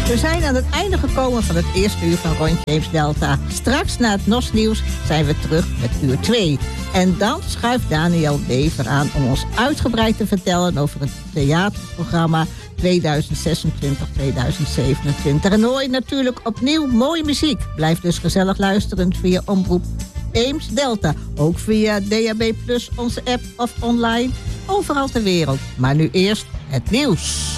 We zijn aan het einde gekomen van het eerste uur van Rond James Delta. Straks na het NOS-nieuws zijn we terug met uur 2. En dan schuift Daniel Dever aan om ons uitgebreid te vertellen over het theaterprogramma 2026-2027. En hoor je natuurlijk opnieuw mooie muziek. Blijf dus gezellig luisteren via Omroep Eems Delta. Ook via DAB+, onze app of online. Overal ter wereld. Maar nu eerst het nieuws.